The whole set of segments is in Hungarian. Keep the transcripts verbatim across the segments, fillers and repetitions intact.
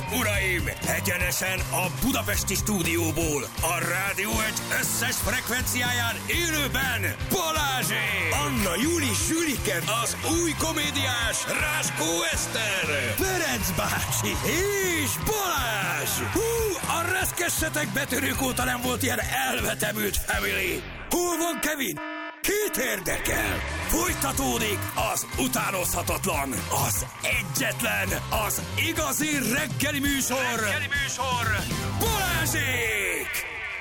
uraim! Egyenesen a budapesti stúdióból, a Rádió egy összes frekvenciáján élőben Balázsék! Anna Júli Sülike, az új komédiás Ráskó Eszter, Ferenc bácsi és Balázs! Hú, a reszkessetek betörők óta nem volt ilyen elvetemült family! Hol van Kevin? Két érdekel! Folytatódik az utánozhatatlan, az egyetlen, az igazi reggeli műsor! Reggeli műsor! Balázsék!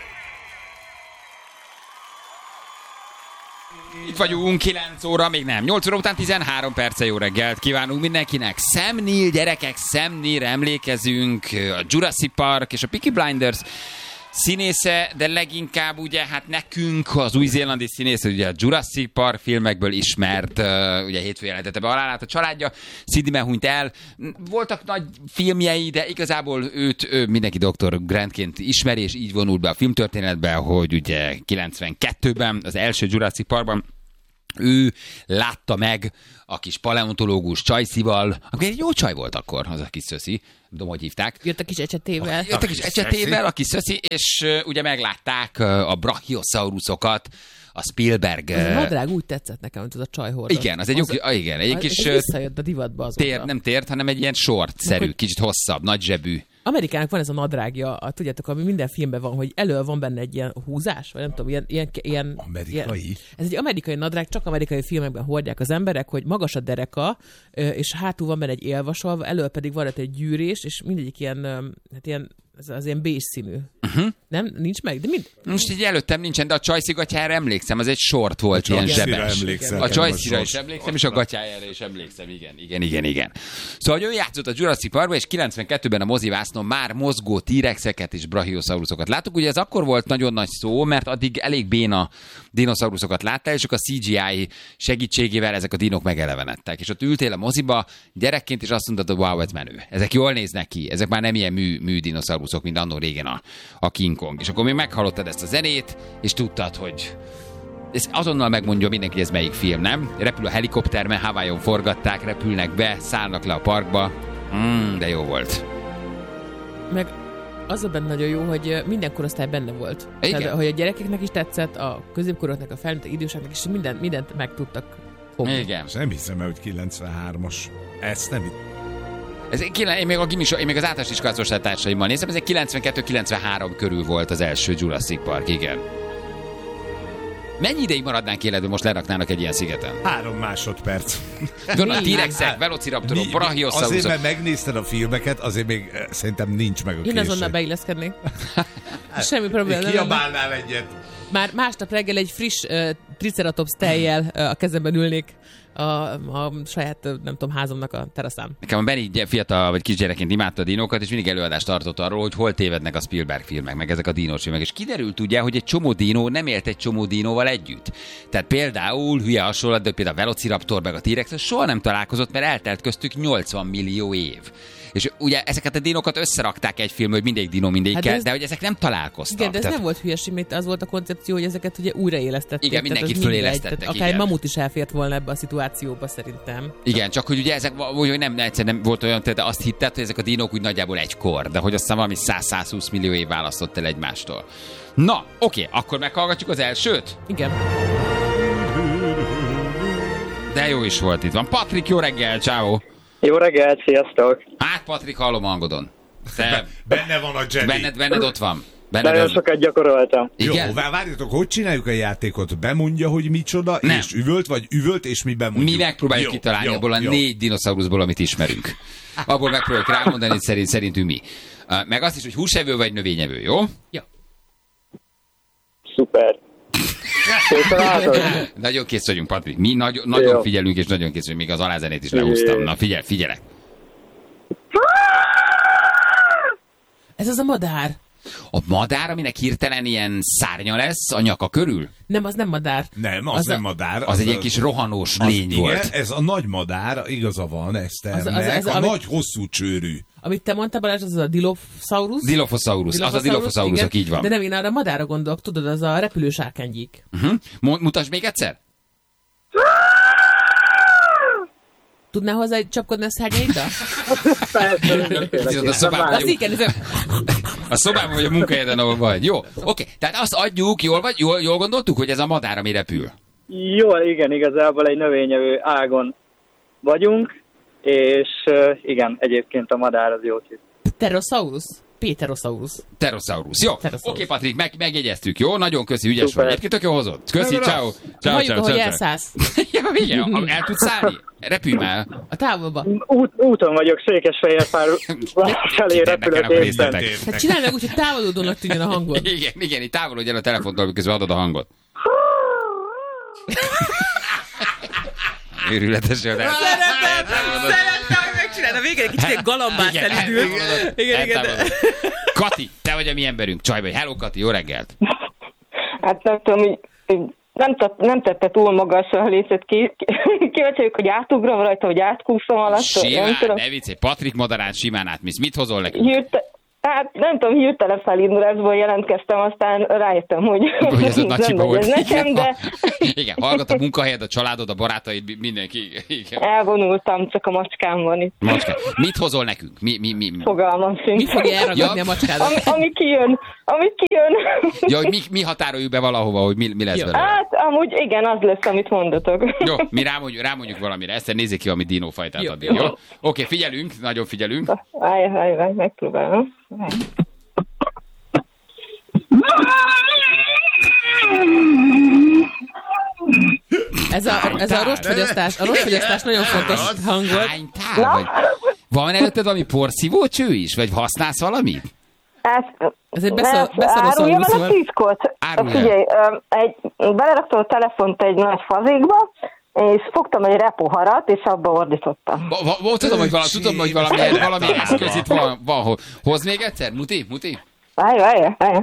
Itt vagyunk, kilenc óra, még nem. nyolc óra után tizenhárom perce, jó reggelt kívánunk mindenkinek. Sam Neill, gyerekek, Sam Neill, emlékezünk, a Jurassic Park és a Peaky Blinders színésze, de leginkább ugye hát nekünk az új-zélandi színész, ugye a Jurassic Park filmekből ismert, uh, ugye hétfőn jelentette be halálát a családja, Sidney hunyt el. Voltak nagy filmjei, de igazából őt ő, mindenki doktor Grantként ismeri, és így vonult be a filmtörténetbe, hogy ugye kilencvenkettőben, az első Jurassic Parkban ő látta meg a kis paleontológus Csajszival, aki egy jó csaj volt akkor, az a kis szöszi, tudom, hogy hívták. Jött a kis ecsetével. Jött a kis ecsetével, a kis szöszi, és uh, ugye meglátták uh, a brachiosaurusokat, a Spielberg... Az a nadrág úgy tetszett nekem, hogy az a csaj hordott. Igen, az egy, az, a, igen, egy kis... És visszajött a divatba azóta. Tér, nem tért, hanem egy ilyen short-szerű, hogy... kicsit hosszabb, nagy zsebű. Amerikának van ez a nadrágja, a, tudjátok, ami minden filmben van, hogy elől van benne egy ilyen húzás, vagy nem tudom, ilyen... ilyen, ilyen amerikai? Ilyen, ez egy amerikai nadrág, csak amerikai filmekben hordják az emberek, hogy magas a dereka, és hátul van benne egy élvasalva, elől pedig van egy gyűrés, és mindegyik ilyen, hát ilyen ez az ilyen beige színű. Uh-huh. Nem? Nincs meg? De mind... Most így előttem nincsen, de a Csajci gatyára emlékszem, az egy short volt, ilyen zsebes. A Csajcira is emlékszem, és a gatyájára is emlékszem, igen, igen, igen, igen. Szóval ő játszott a Jurassic Parkban, és kilencvenkettőben a mozivásznon már mozgó T-rexeket és brachiosaurusokat láttuk. Ugye ez akkor volt nagyon nagy szó, mert addig elég béna dinoszauruszokat láttál, és a cé gé i segítségével ezek a dinok megelevenedtek. És ott ültél a moziba gyerekként, és azt mondtad, hogy wow, ez menő. Ezek jól néznek ki, ezek már nem ilyen mű, mű dinoszauruszok, mint annó régen a, a King Kong. És akkor még meghallottad ezt a zenét, és tudtad, hogy ez azonnal megmondja mindenki, hogy ez melyik film, nem? Repül a helikopter, mert Hawaiion forgatták, repülnek be, szállnak le a parkba. Mm, de jó volt. Meg az a benne nagyon jó, hogy minden korosztály benne volt. Igen. Tehát, hogy a gyerekeknek is tetszett, a középkoroknak, a felnőtt időseknek is mindent, mindent meg tudtak fogni. Igen. És nem hiszem, hogy kilencvenhármas. Ezt nem hiszem. Ez, én, még a gimis, én még az általános iskolás társaimmal néztem, ez egy kilencvenkettő kilencvenhárom körül volt az első Jurassic Park, igen. Mennyi ideig maradnánk életben, most leraknának egy ilyen szigeten? Három másodperc. Van a T-rexek, velociraptorok, brachiosaurusok. Azért, mert megnézted a filmeket, azért még eh, szerintem nincs meg a Én készség. azonnal beilleszkednék. Semmi probléma. Kiabálnál egyet. Már másnap reggel egy friss uh, triceratops tejjel uh, a kezemben ülnék a, a saját, nem tudom, házamnak a teraszán. Nekem a Benny fiatal vagy kisgyerekként imádta a dinókat, és mindig előadást tartott arról, hogy hol tévednek a Spielberg filmek, meg ezek a dinós filmek. És kiderült ugye, hogy egy csomó dinó nem élt egy csomó dinóval együtt. Tehát például, hülye hasonlat, de például a Velociraptor meg a T-rex soha nem találkozott, mert eltelt köztük nyolcvan millió év. És ugye ezeket a dinókat összerakták egy film, hogy mindegy dinó mindegyikkel, hát de, de hogy ezek nem találkoztak. Igen, de ez tehát... nem volt hülyeség, mert az volt a koncepció, hogy ezeket ugye újraélesztették. Igen, mindenkit fölélesztettek. Akár egy mamut is elfért volna ebbe a szituációba szerintem. Igen, csak hogy ugye ezek, hogy nem, egyszer nem volt olyan, de azt hitted, hogy ezek a dinók úgy nagyjából egykor, de hogy aztán valami száz-százhúsz millió év választott el egymástól. Na, oké, akkor meghallgatjuk az elsőt? Igen. De jó is volt itt van. Patrik, jó reggel, ciao. Jó reggelt, sziasztok! Hát, Patrik, hallom a hangodon. Te... Benne van a Jedi. Benned, benned ott van. Benned Nagyon ön... sokat gyakoroltam. Igen? Jó, várjatok, hogy csináljuk a játékot? Bemondja, hogy micsoda, Nem. és üvölt, vagy üvölt, és mi bemondjuk? Mi megpróbáljuk jó, kitalálni jó, abból a jó. négy dinoszauruszból, amit ismerünk. Abból megpróbáljuk rámondani, hogy szerint, szerintünk mi. Meg azt is, hogy húsevő vagy növényevő, jó? Jó. Szuper. Nagyon kész vagyunk, Patrik. Mi nagy, nagyon jó. Figyelünk, és nagyon kész vagyunk. Még az alázenét is lehúztam. Na, figyelj, figyelek. Ez az a madár. A madár, aminek hirtelen ilyen szárnya lesz a nyaka körül? Nem, az nem madár. Nem, az, az nem a... madár. Az, az egy ilyen kis rohanós lény volt. Igen, ez a nagy madár, igaza van, Eszternek, az, az, az, a amit, nagy hosszú csőrű. Amit te mondtál, Balázs, az a Dilophosaurus? Dilophosaurus, az a Dilophosaurusok, így van. De nem, én arra a madárra gondolok, tudod, az a repülős árkánygyík. Uh-huh. Mutasd még egyszer? Tudnál hozzá csapkodni a szárnyaiddal? a szobában vagy, a szobában vagy a munkahelyeden, ahol vagy. Jó, oké. Tehát azt adjuk, jól, vagy, jól, jól gondoltuk, hogy ez a madár, ami repül? Jól, igen, igazából egy növényevő ágon vagyunk, és uh, igen, egyébként a madár az jó kis. Pterosaurus? Pterosaurus. Pterosaurus. Jó, oké, okay, Patrik, meg, megjegyeztük, jó? Nagyon köszi, ügyes vagy. Egyébként tök jó hozott. Köszi, ciao. Halljuk, ahogy elszállsz. Ja, igen, el tudsz szállni? Repülj már. A távolba. Út, úton vagyok, Székesfehérvár felé repülőtérben. Hát csinálj meg úgy, hogy távolodónak tűnjön a hangod. Igen, igen, így távolodj el a telefontól, miközben adod a hangot. Őrületes jön. Szeretem, szeretem, hogy megcsinálod. A végén egy kicsit galambát elindult. Igen, igen. Kati, te vagy a mi emberünk. Csaj vagy. Hello, Kati, jó reggelt. Hát nem tudom, hogy nem, tett, nem tette túl magasra a lécet ki. Kíváncsi vagyok, hogy átugrom rajta, hogy átkúszom alatt. Simán, ne viccelj. Patrik Madarán simán átmész. Mit hozol nekünk? Hirte, hát nem tudom, hirtelen felindulásból jelentkeztem, aztán rájöttem, hogy, hogy ez, ez nem volt. nekem, de... Igen, hallgat a munkahelyed, a családod, a barátaid, mindenki. Igen. Elvonultam, csak a macskám van itt. Macskám. Mit hozol nekünk? Mi, mi, mi? Fogalmam sincs. Mit fogja elragadni ja. a macskádat? Ami, ami kijön. Ami kijön. Ja, hogy mi, mi határoljuk be valahova, hogy mi, mi lesz belőle. Hát, amúgy igen, az lesz, amit mondatok. Jó, mi rámondjuk, rámondjuk valamire. Ezt nézzék ki valami dinófajtát addig, jó? Oké, okay, figyelünk, nagyon figyelünk. Állj, állj, állj, megpróbálom. Ez a, ez a rostfogyasztás, a rostfogyasztás nagyon fontos hang volt. Hány tál vagy? Van előtted valami porszívócső is? Vagy használsz valamit? Hát, ez egy beszaró árulja van a titkot. Figyelj, egy, beleraktam a telefont egy nagy fazékba, és fogtam egy repoharat, és abba ordítottam. Tudom, hogy valami, tudom, hogy valami, valami eszköz itt van, van. Hoz még egyszer? Muti? Muti? Várj, várj, várj.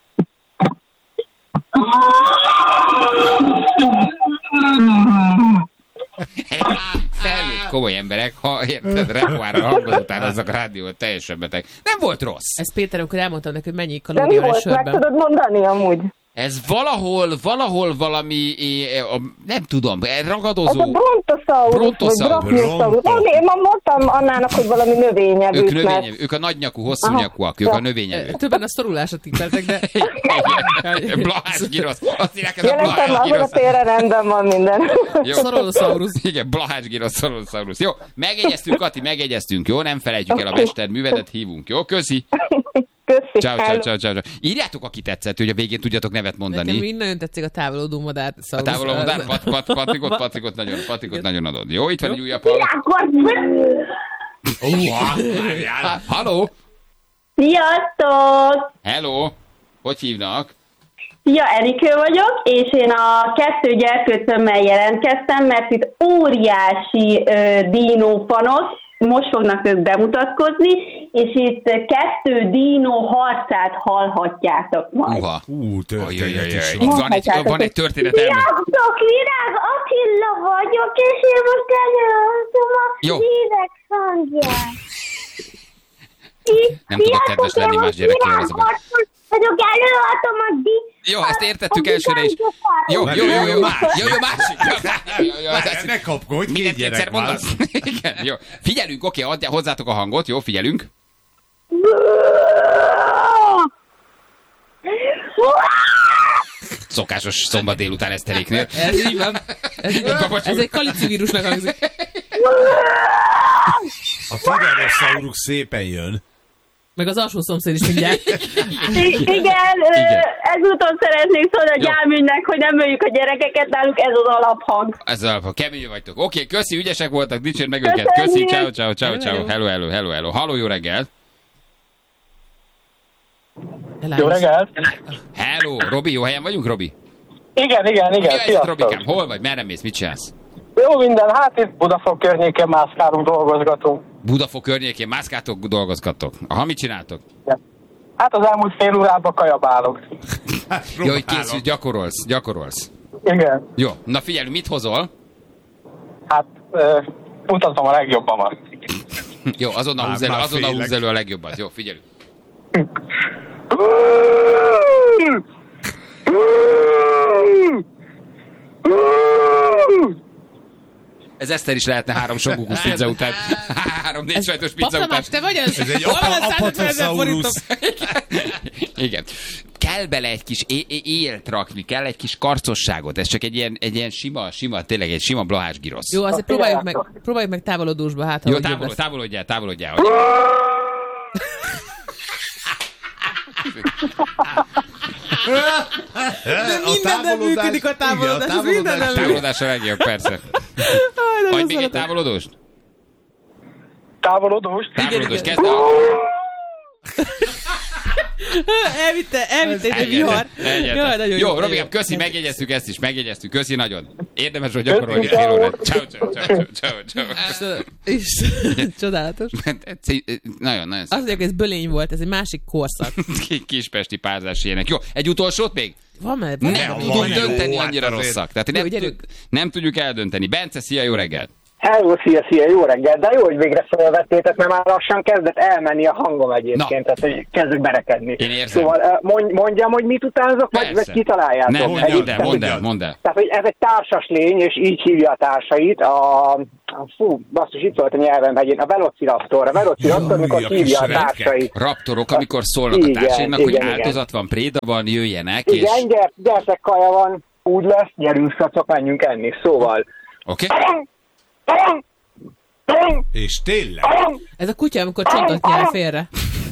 Felnőtt komoly emberek, ha érted, repoára hangozatán azok a rádiót teljesen beteg. Nem volt rossz. Ez Péter, amikor elmondtam neki, hogy mennyi kalória van a sörben. Meg tudod mondani amúgy? Ez valahol, valahol valami, nem tudom, ragadozó. Ez a brontosaurus, brontosaurus. Bronto. Én ma mondtam Annának, hogy valami növényevők. Ők növényevő, ők a nagynyakú, hosszú nyakúak, ők a növényevők. Többen a szorulásra tippeltek, de... Blahás girosz. Azt írják, ez a Blahás girosz. Jelentem, a térre rendben van minden. Szorolosaurus. Igen, Blahás girosz, szorolosaurus. Jó, megegyeztünk, Kati, megegyeztünk, jó? Nem felejtjük el a mesterművedet, hívunk, jó? Köszi. Köszi. Ciao, ciao, ciao, ciao. Írjátok, aki tetszett, hogy a végén tudjatok nevet mondani. Nekem mind nagyon tetszik a távolodó madár. A távolodó madár? Pat, pat, patrikot, patrikot nagyon, patrikot nagyon adod. Jó, itt van egy újabb hallgat. Halló! Sziasztok! Hello! Hogy hívnak? Szia, Erikő vagyok, és én a kettő gyerkőcömmel jelentkeztem, mert itt óriási ö, dínópanosz, most fognak ők bemutatkozni, és itt kettő dínó harcát hallhatjátok majd. Uha. Ú, történet is van. Van egy, van egy történet elmű. Sziasztok, Virág Attila vagyok, és én most előadom a hírek hangját. Nem tudok kedves lenni más gyerekkel. Vagyok, előadom a di... Jó, ezt értettük elsőre is. Jó, jó, jó, jó, jó, jó, másik. Ne kapkodj, két gyerek van. Igen, jó. Figyelünk, oké, adja hozzátok a hangot, jó, figyelünk. Szokásos szombat délután eszteréknél. Ez így van. Ez, így van. Ez egy kalicivírusnak hangzik. A Tyrannosaurus szépen jön. Meg az alsó szomszéd is mindjárt. Igen, Igen. ezúton szeretnék szólni a gyámügynek, hogy nem öljük a gyerekeket, náluk ez az alaphang. Ez az alaphang, kemény vagytok. Oké, köszi, ügyesek voltak, dicsérd meg őket. Köszi, ciao, ciao, ciao, ciao. Hello, hello, hello, hello. Halló, jó reggelt. Jó reggelt. Hello, Robi, jó helyen vagyunk, Robi? Igen, igen, igen. Sziasztok. Robikám, hol vagy? Merre mész? Mit csinálsz? Jó minden, hát itt Budafok környékén mászkálunk, dolgozgatunk. Budafok környékén mászkáltok, dolgozgatok. Aha, mit csináltok? Ja. Hát az elmúlt fél órában kajabálok. Jó, hogy készül, gyakorolsz, gyakorolsz. Igen. Jó, na figyelj, mit hozol? Hát, uh, mutatom a legjobbamat. Jó, azonnal húzz elő, azonnal húzz elő a legjobbat. Jó, figyelünk. Ez Eszter is lehetne három songukus pizza után. Három-négy sajtos pizza után. Paplamás, te vagy az? Ez egy apatosaurus. Igen. Kell bele egy kis é- é- élt rakni, kell egy kis karcosságot. Ez csak egy ilyen, egy ilyen sima, sima, tényleg egy sima blahás girosz. Jó, azért próbáljuk meg, próbáljuk meg távolodósba, hát jó, távol, távolodjál, távolodjál. Hogy... minden nem működik a távolodás. Igen, a távolodás, távolodás a legjobb, persze. Hagyj még egy távolodóst? Távolodóst? Távolodóst, kezd el. Elvitte, elvitte egy vihar. Jó, Robikám, köszi, megjegyeztük ezt is, megjegyeztük. Köszi nagyon. Érdemes, hogy gyakorolni fél órát. Ciao, ciao, ciao, ciao, ciao. És csodálatos. Nagyon, nagyon szép. Azt mondják, ez bölény volt, ez egy másik korszak. Kispesti párzás ilyenek. Jó, egy utolsót még? Van már. Nem tudjuk dönteni, annyira rosszak. Tehát nem, tudjuk, nem tudjuk eldönteni. Bence, szia, jó reggelt! Hello, szia, szia, jó reggel, de jó, hogy végre felvettétek, mert már lassan kezdett elmenni a hangom egyébként, tehát hogy kezdek berekedni. Én érzem. Szóval mondj, mondjam, hogy mit utánzok, vagy, vagy kitaláljátok? Nem, mondd el, mondd el, mondd el. Tehát, hogy ez egy társas lény, és így hívja a társait, a... Fú, basszus, itt volt a nyelvem hegyén, a Velociraptor, a Velociraptor, amikor hívja a társait. Raptorok, amikor szólnak igen, a társainak, hogy igen, áldozat igen. van, préda van, jöjjenek, igen, és... Igen, gyertek, kaja van, úgy lesz, gyerünk, szacok, menjünk enni, szóval... Oké. Okay. És tényleg? Ez a kutya, amikor csontot nyel félre.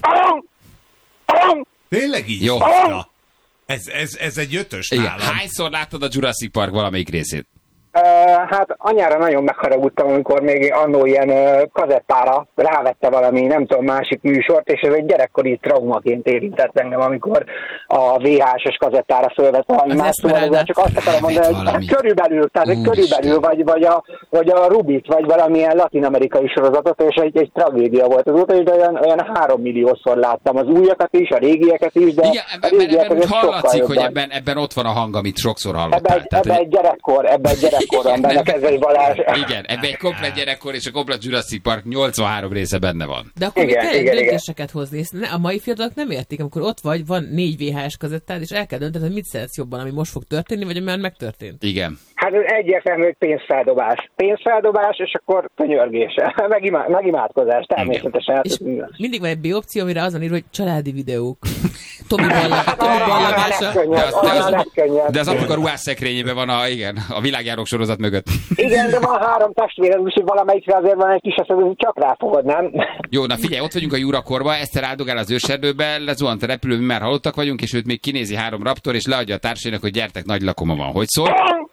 Tényleg így hívta? Ez, ez, ez egy ötös nálam. Hányszor láttad a Jurassic Park valamelyik részét? Uh, hát anyára nagyon megharagudtam, amikor még annó ilyen uh, kazettára rávette valami, nem tudom, másik műsort, és ez egy gyerekkori traumaként érintett engem, amikor a vé há es-es kazettára fölvette valami más, szóval csak azt akarom mondani, hogy hát körülbelül, tehát egy körülbelül, vagy, vagy, a, vagy a Rubit, vagy valamilyen latin-amerikai sorozatot, és egy, egy tragédia volt az óta, de olyan, olyan három milliószor láttam az újakat is, a régieket is, de igen, ebben, a régiek ebben úgy hallatszik, jobban. hogy ebben, ebben ott van a hang, amit sokszor hallottál. Ebben ebbe egy gyerekkor, ebben egy gyerekkor. Koron benne Kezei Balázs. Igen, ebben egy komplet gyerekkor és a komplet Jurassic Park nyolcvanhárom része benne van. De akkor igen, még kell döntéseket hozni. A mai fiatalok nem értik, amikor ott vagy, van négy vé há es kazettád, és el kell döntened, hogy mit szeretsz jobban, ami most fog történni, vagy ami már megtörtént. Igen. Hát ez egyértelmű, hogy pénzfeldobás. Pénzfeldobás, és akkor könyörgés. Megimá- megimádkozás, természetesen. Hát, mindig van egy B opció, amire azon ír, hogy családi videók. Tomi ballagása. De az apuka ruhás szekrényében van a, igen, a világjárok sorozat mögött. Igen, de van három testvéred, úgyhogy valamelyikre azért van egy kis eset, csak ráfogod, nem? Jó, na figyelj, ott vagyunk a Jurakorba, Eszter áldogál az őserdőbe, lezuhant a repülő, mi már halottak vagyunk, és őt még kinézi három raptor, és leadja a társainak, hogy gyertek, nagy lakoma van. Hogy szól?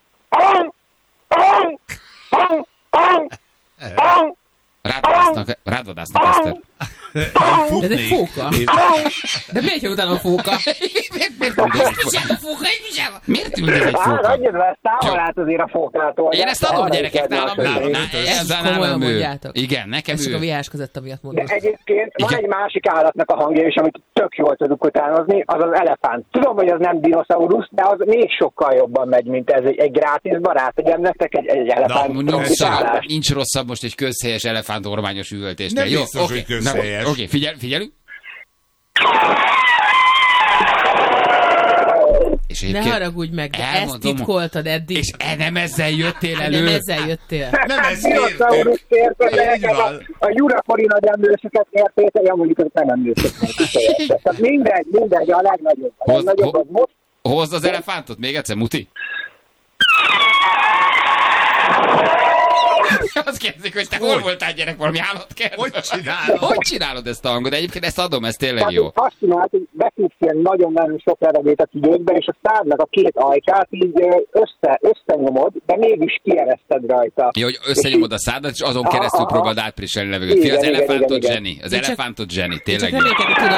Rádvadásznak, rádvadásznak, Eszter. Ez egy fóka. De miért jön utána a fóka? Miért fóka? Miért ült ez egy fóka? Hát, adjad le, ezt távol át azért a fókától. Én ezt adom, gyerekek, nálam. Ezt komolyan mondjátok. Igen, nekem ő. Ez csak a vé há es között, amiatt mondom. Egyébként van egy másik állatnak a hangja is, amit tök jól tudunk utánozni, az az elefánt. Tudom, hogy az nem dinoszaurusz, de az még sokkal jobban megy, mint ez egy, egy grátis barát. Tegyem nektek egy, egy elefánt. Nincs rosszabb most egy közhelyes elefánt ormányos üvöltésnél. Nem biztos, hogy közhelyes. Oké, okay, figyel, figyelünk. És ne haragudj meg, de ezt titkoltad eddig. És e, nem ezzel jöttél elő. Nem ezzel jöttél. Nem ezzel jöttél. A Jurakori nagy emlősöket értétek, mondjuk hogy nem emlősöket. Tehát mindegy, mindegy, a legnagyobb. A legnagyobb az most. Hozd az elefántot még egyszer, Muti. Azt kérdezik, hogy te hogy? Hol voltál, gyerek, valami állatkert? Hogy csinálod? Hogy csinálod ezt a hangot? De egyébként ezt adom, ez tényleg tehát jó. Azt csinált, hogy beküldsz ilyen nagyon-nagyon sok levegőt a tüdőkbe, és a szádnak a két ajkát így össze, összenyomod, de mégis kiereszted rajta. Ja, hogy összenyomod a szádat, és azon keresztül aha, próbáld átpriselni levegőt. Fia, az igen, elefántot igen, zseni. Az elefántot zseni, tényleg. Csak remélkedni tudok.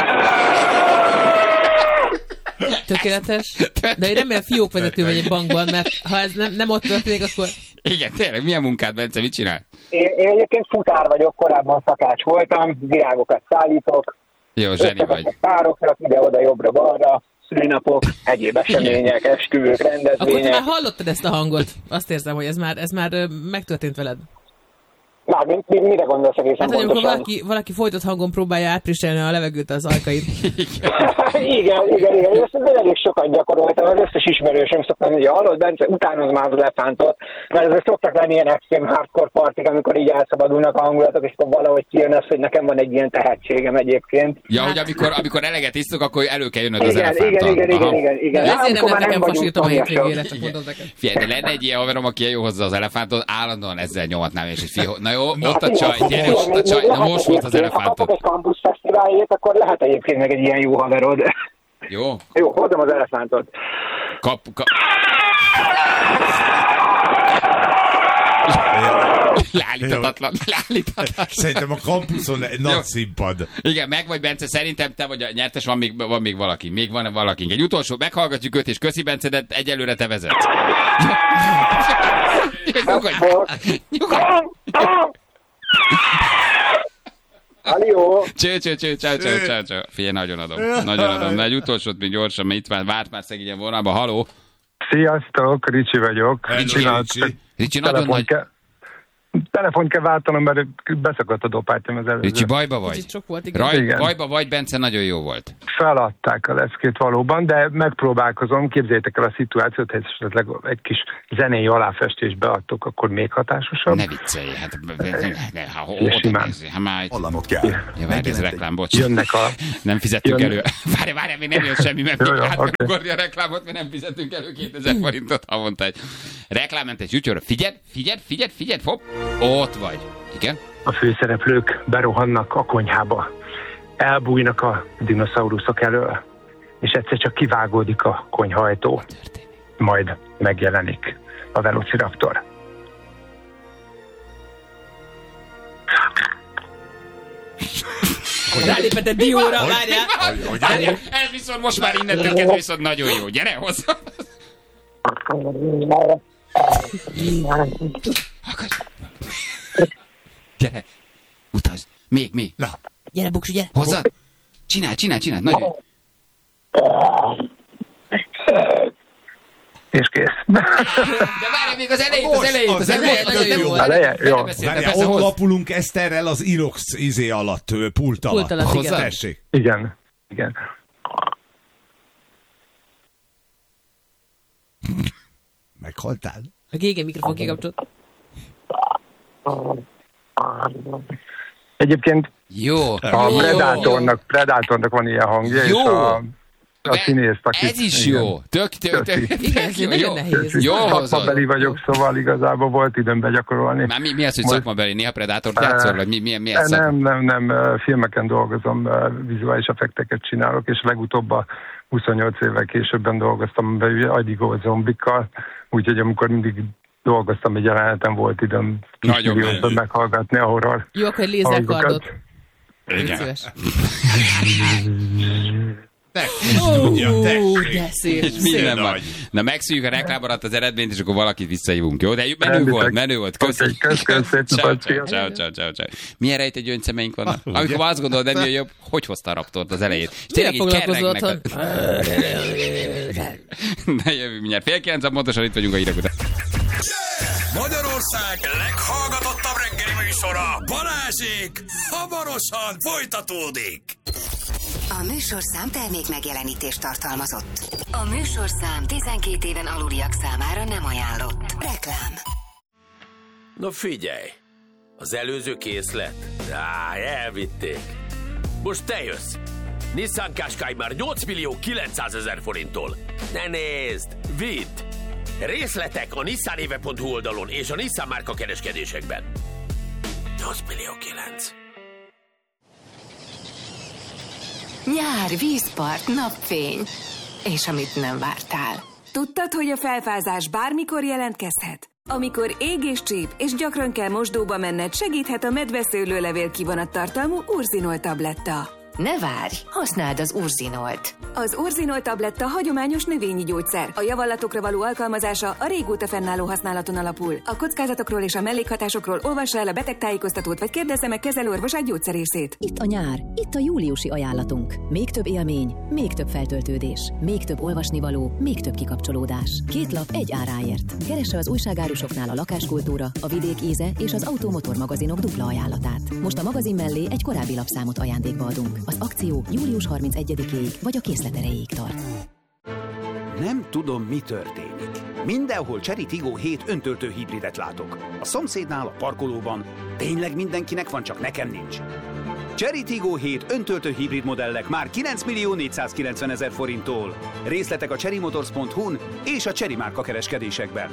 Tökéletes. De én remélem fiókvezető vagy egy bankban, mert ha ez nem, nem ott történik, akkor... Igen, tényleg, milyen munkád, Bence, mit csinál? Én, én egyébként futár vagyok, korábban szakács voltam, virágokat szállítok. Jó, zseni vagy. Pároknak ide-oda, jobbra-balra, szülinapok, egyéb események, esküvők, rendezvények. Akkor te már hallottad ezt a hangot? Azt érzem, hogy ez már, ez már megtörtént veled. Már mire gondolsz egészen hát, pontosan? amikor valaki, valaki folytott hangon próbálja átpriselni a levegőt az ajkait. igen, igen, igen. Én ezt elég sokat gyakoroltam. Az összes ismerősöm szoktam, hogy hallod, Bence, utánoz már az elefántot. Mert ezek szoktak lenni ilyen extrém hardcore partik, amikor így elszabadulnak a hangulatok, és akkor valahogy kijön az, hogy nekem van egy ilyen tehetségem egyébként. Ja, hogy amikor, amikor eleget isztok, akkor elő kell jönnöd az igen, elefánttal. Igen, igen, igen, igen. De ezért nem nekem fasítom a hétvégére, csak mondom neked. Figyelj, de lenne egy ilyen haverom, aki jó hozzá az elefántot, állandóan ezzel nyomatnám, és fiú, na jó, ott a csaj, gyere, ott a csaj, na most volt az elefántot. Ha kapok egy Campus Fesztiválért, akkor lehet egyébként meg egy ilyen jó haverod. Jó. Jó, hozom az elefántot. Kap, kap. Leállíthatatlan, leállíthatatlan. Szerintem a kampuszon egy nagy színpad. Igen, meg vagy Bence, szerintem te vagy a nyertes, van még, van még valaki. Még van valaki. Egy utolsó, meghallgatjuk őt, és köszi Bence, de egyelőre te vezetsz. Nyugodj! Nyugodj! Halló! Cső, cső, cső, cső, cső, cső, cső. Figyelj, nagyon adom. Nagyon adom. De egy utolsót még gyorsan, mert itt már várt már szegényen vonalba. Haló! Sziasztok, Ricsi vagyok. Ricsi, Ricsi. Ricsi, nagyon nagy... Ke- telefont kell váltanom, mert beszakadt a dopátyom az előző. Ricsi, bajba vagy? Kicsit sok volt, igen. Raj, igen. Bajba vagy, Bence, nagyon jó volt. Feladták a leckét valóban, de megpróbálkozom, képzeljétek el a szituációt, hogy esetleg egy kis zenei aláfestést beadtok, akkor még hatásosabb. Ne viccelj, hát ne, ha ott nézzél, ha már... Hallamot kell. Ja, várj, ez reklám, bocs. Jönnek a... Nem fizettünk Jön... elő. Várj, várj, még nem jön semmi, mert jó, még jó, át kell okay. ugorni a reklámot, mert nem fizetünk elő kétezer forintot havonta egy reklámmentes ügyőről. Figyeld, figyeld, figyeld, figyeld, hopp, ott vagy. Igen? A főszereplők berohannak a konyhába, elbújnak a dinoszauruszok elől, és egyszer csak kivágódik a konyhaajtó. Majd megjelenik a Velociraptor. Rálépett egy dióra, várjál! Ez viszont most már innentől kezdve viszont nagyon jó. Gyere hozzá! Gyere! Utazd! Még, még! Na! Gyere, Buksi, gyere! Hozzá! Csinálj, csinálj, csinálj! Nagyon! És kész. De várj még az elejét, az elejét, az elejét! Eleje? Jó. Várjál, ott lapulunk Eszterrel az Irox izé alatt, pult alatt. Pult alatt, igen. Tessék. Igen, igen. Meghaltál? A gégé mikrofon kikapcsolt. Egyébként jó, a jó, Predatornak, Predatornak van ilyen hangja, jó. és a, a színész, aki... Ez is igen. Jó. Tök, tök, tök. Igen, ez nagyon nehéz. Jó hozod. Szakmabeli vagyok, szóval igazából volt időm begyakorolni. Már mi, mi az, hogy Most... szakmabeli? Néha Predátort játszol, vagy mi, mi, mi ez? Nem, nem, nem, filmeken dolgozom, vizuális effekteket csinálok, és legutóbb a huszonnyolc évvel későbben dolgoztam be Agyigó zombikkal, úgyhogy amikor mindig dolgoztam egy jeleneten, volt időm kis meghallgatni a horror. Jó, akkor lézerkardot. Igen. Ó, de szép. És minden van. Na megszűjjük a reklámorat az eredményt, és akkor valakit visszahívunk, jó? De menő volt, menő volt. Köszönjük. Köszönjük. Ciao, ciao, ciao, ciao. Milyen rejtett gyöngyszemeink vannak? Amikor azt gondolod, nem jön jobb, hogy hozta a Raptort az elejét? És tényleg így kerregnek. Ne jövünk mindjárt. Fél kilenc, pontosan itt vagyunk a hírek után. Magyarország leghallgatottabb reggeli műsora, Balázsék, hamarosan folytatódik. A műsorszám termék megjelenítést tartalmazott. A műsorszám tizenkét éven aluliak számára nem ajánlott. Reklám. Na figyelj, az előző készlet? Á, elvitték. Most te jössz. Nissan Qashqai már nyolc millió kilencszázezer forinttól. Ne nézd, vidd! Részletek a nissanéve pont hu oldalon és a Nissan márka kereskedésekben. nyolc millió kilenc. Nyár, vízpart, napfény. És amit nem vártál. Tudtad, hogy a felfázás bármikor jelentkezhet? Amikor ég és csíp, és gyakran kell mosdóba menned, segíthet a medveszőlőlevél kivonattartalmú Urzinol tabletta. Ne várj, használd az Urzinolt. Az Urzinol tabletta hagyományos növényi gyógyszer. A javallatokra való alkalmazása a régóta fennálló használaton alapul. A kockázatokról és a mellékhatásokról olvassa el a betegtájékoztatót, vagy kérdezze meg kezelőorvosát gyógyszerészét. Itt a nyár, itt a júliusi ajánlatunk. Még több élmény, még több feltöltődés, még több olvasnivaló, még több kikapcsolódás. Két lap egy áráért. Keresse az újságárusoknál a lakáskultúra, a vidék íze és az automotor magazinok dupla ajánlatát. Most a magazin mellé egy korábbi lapszámot ajándékba adunk. Az akció július harmincegyedikéig vagy a készlet erejéig tart. Nem tudom, mi történik. Mindenhol Chery Tiggo hét öntöltő hibridet látok. A szomszédnál, a parkolóban. Tényleg mindenkinek van, csak nekem nincs. Chery Tiggo hét öntöltő hibrid modellek már kilenc millió négyszázkilencven ezer forinttól. Részletek a chery motors pont hu-n és a Chery márka kereskedésekben.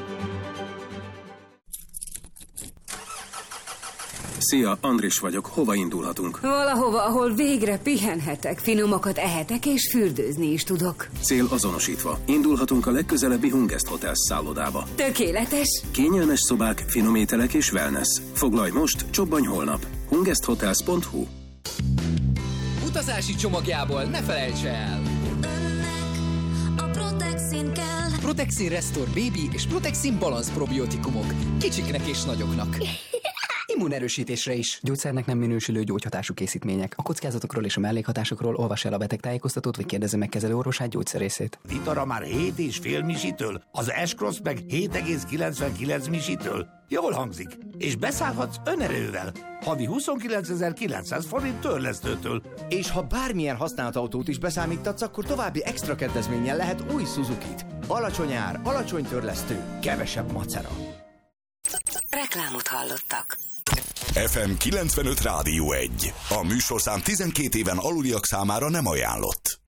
Szia, Andris vagyok. Hova indulhatunk? Valahova, ahol végre pihenhetek, finomakat ehetek és fürdőzni is tudok. Cél azonosítva. Indulhatunk a legközelebbi Hungest Hotels szállodába. Tökéletes! Kényelmes szobák, finom ételek és wellness. Foglalj most, csobbanj holnap. hungest hotels pont hu. Utazási csomagjából ne felejts el! A Protexin kell. Protexin Restore Baby és Protexin Balance probiotikumok. Kicsiknek és nagyoknak. Immunerősítésre is. Gyógyszernek nem minősülő gyógyhatású készítmények. A kockázatokról és a mellékhatásokról olvassa el a betegtájékoztatót, vagy kérdezze meg kezelőorvosát gyógyszerészét. Vitara már hét és fél misitől, az S-Cross meg hét egész kilencvenkilenc misitől. Jól hangzik. És beszállhatsz önerővel. Havi huszonkilencezer-kilencszáz forint törlesztőtől. És ha bármilyen használt autót is beszámítatsz, akkor további extra kedvezménnyel lehet új Suzukit. Alacsony ár, alacsony törlesztő, kevesebb macera. Reklámot hallottak. ef em kilencvenöt Rádió egy. A műsorszám tizenkét éven aluliak számára nem ajánlott.